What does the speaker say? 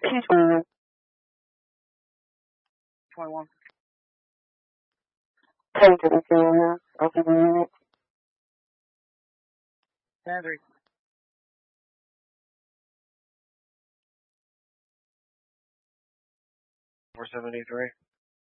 She's 21. 21. Take to the field, I'll give you a minute. 10-3. 473.